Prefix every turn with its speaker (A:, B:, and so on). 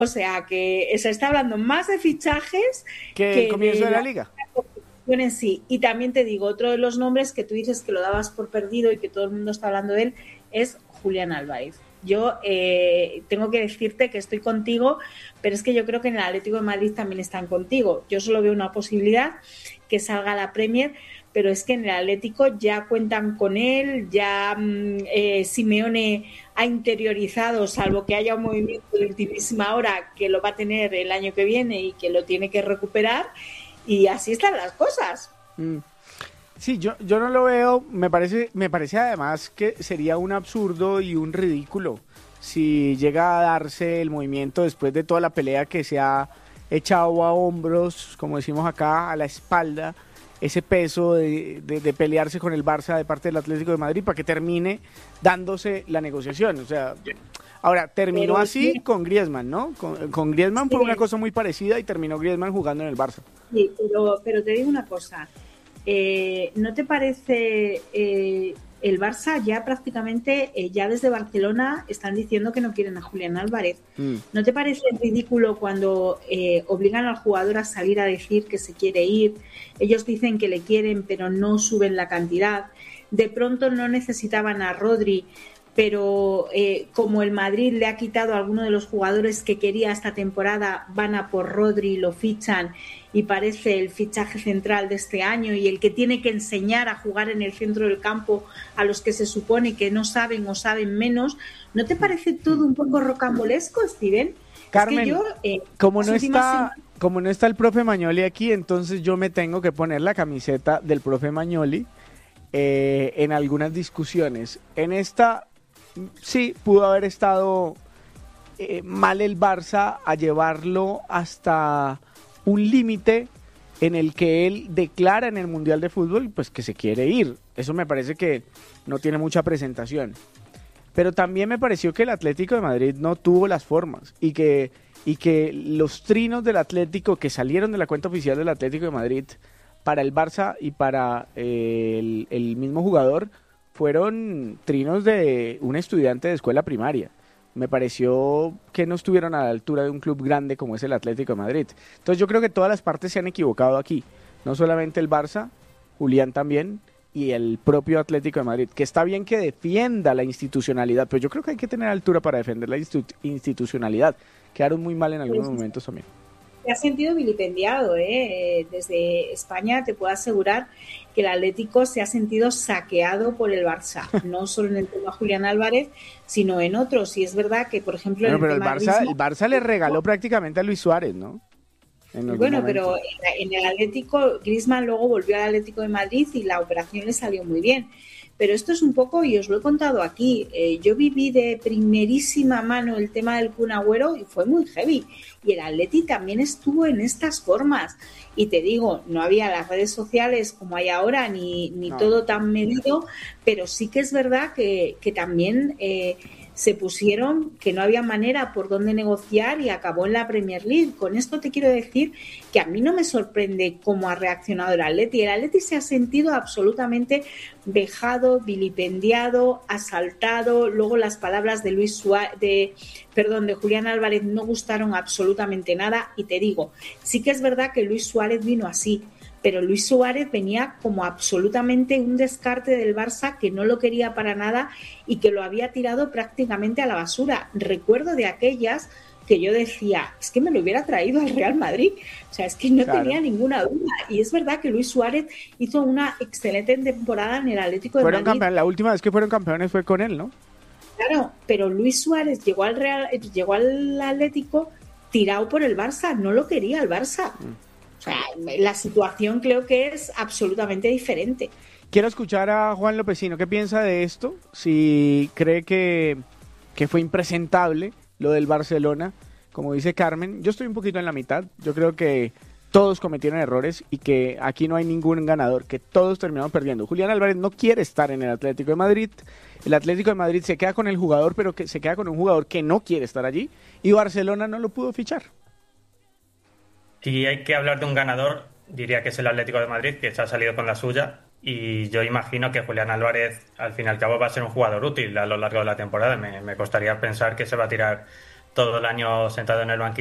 A: O sea, que se está hablando más de fichajes
B: que el
A: que
B: comienzo
A: de
B: de la
A: la
B: liga.
A: competición en sí. Y también te digo, otro de los nombres que tú dices que lo dabas por perdido y que todo el mundo está hablando de él es Julián Álvarez. Yo tengo que decirte que estoy contigo, pero es que yo creo que en el Atlético de Madrid también están contigo. Yo solo veo una posibilidad, que salga a la Premier, pero es que en el Atlético ya cuentan con él, ya Simeone ha interiorizado, salvo que haya un movimiento de ultimísima hora, que lo va a tener el año que viene y que lo tiene que recuperar, y así están las cosas.
B: Mm. Sí, yo no lo veo, me parece además que sería un absurdo y un ridículo si llega a darse el movimiento después de toda la pelea que se ha echado a hombros, como decimos acá, a la espalda, ese peso de pelearse con el Barça de parte del Atlético de Madrid para que termine dándose la negociación. O sea, ahora, terminó
A: Pero
B: así con Griezmann, ¿no? Con Griezmann
A: sí,
B: fue una cosa muy parecida y terminó Griezmann jugando en el Barça.
A: sí, pero te digo una cosa. ¿No te parece el Barça ya prácticamente, ya desde Barcelona están diciendo que no quieren a Julián Álvarez? ¿No te parece ridículo cuando obligan al jugador a salir a decir que se quiere ir? Ellos dicen que le quieren, pero no suben la cantidad. De pronto no necesitaban a Rodri, pero como el Madrid le ha quitado a alguno de los jugadores que quería esta temporada, van a por Rodri, lo fichan y parece el fichaje central de este año y el que tiene que enseñar a jugar en el centro del campo a los que se supone que no saben o saben menos. ¿No te parece todo un poco rocambolesco, Steven?
B: Carmen,
A: es que yo,
B: como no está el profe Magnoli aquí, entonces yo me tengo que poner la camiseta del profe Magnoli en algunas discusiones. En esta sí pudo haber estado mal el Barça a llevarlo hasta un límite en el que él declara en el Mundial de Fútbol pues que se quiere ir. Eso me parece que no tiene mucha presentación. Pero también me pareció que el Atlético de Madrid no tuvo las formas y que los trinos del Atlético que salieron de la cuenta oficial del Atlético de Madrid para el Barça y para el mismo jugador fueron trinos de un estudiante de escuela primaria. Me pareció que no estuvieron a la altura de un club grande como es el Atlético de Madrid. Entonces yo creo que todas las partes se han equivocado aquí. No solamente el Barça, Julián también, y el propio Atlético de Madrid. Que está bien que defienda la institucionalidad, pero yo creo que hay que tener altura para defender la institucionalidad. Quedaron muy mal en algunos momentos también.
A: Se ha sentido vilipendiado, desde España te puedo asegurar que el Atlético se ha sentido saqueado por el Barça, no solo en el tema Julián Álvarez, sino en otros. Y es verdad que, por ejemplo,
B: Bueno,
A: en
B: pero
A: el tema
B: el Barça le regaló prácticamente a Luis Suárez, ¿no?
A: Bueno, pero en el Atlético, Griezmann luego volvió al Atlético de Madrid y la operación le salió muy bien. Pero esto es un poco, y os lo he contado aquí, yo viví de primerísima mano el tema del Kun Agüero y fue muy heavy. Y el Atleti también estuvo en estas formas. Y te digo, no había las redes sociales como hay ahora, ni no. Todo tan medido, pero sí que es verdad que también se pusieron que no había manera por dónde negociar y acabó en la Premier League. Con esto te quiero decir que a mí no me sorprende cómo ha reaccionado el Atleti. El Atleti se ha sentido absolutamente vejado, vilipendiado, asaltado. Luego las palabras de de Julián Álvarez no gustaron absolutamente nada. Y te digo, sí que es verdad que Luis Suárez vino así, pero Luis Suárez venía como absolutamente un descarte del Barça que no lo quería para nada y que lo había tirado prácticamente a la basura. Recuerdo de aquellas que yo decía, es que me lo hubiera traído al Real Madrid, o sea, es que no tenía ninguna duda. Y es verdad que Luis Suárez hizo una excelente temporada en el Atlético de Madrid.
B: La última vez que fueron campeones fue con él, ¿no?
A: Claro, pero Luis Suárez llegó al Atlético tirado por el Barça, no lo quería el Barça. O sea, la situación creo que es absolutamente diferente.
B: Quiero escuchar a Juan Lopecino. ¿Qué piensa de esto? Si cree que fue impresentable lo del Barcelona, como dice Carmen. Yo estoy un poquito en la mitad. Yo creo que todos cometieron errores y que aquí no hay ningún ganador, que todos terminaron perdiendo. Julián Álvarez no quiere estar en el Atlético de Madrid. El Atlético de Madrid se queda con el jugador, pero que se queda con un jugador que no quiere estar allí. Y Barcelona no lo pudo fichar.
C: Si hay que hablar de un ganador, diría que es el Atlético de Madrid, que se ha salido con la suya. Y yo imagino que Julián Álvarez, al fin y al cabo, va a ser un jugador útil a lo largo de la temporada. Me costaría pensar que se va a tirar todo el año sentado en el banquillo